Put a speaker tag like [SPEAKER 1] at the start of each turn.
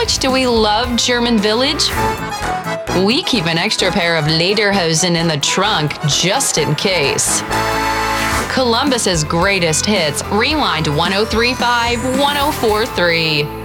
[SPEAKER 1] much do we love German Village? We keep an extra pair of lederhosen in the trunk just in case. Columbus's greatest hits, Rewind 1035 1043.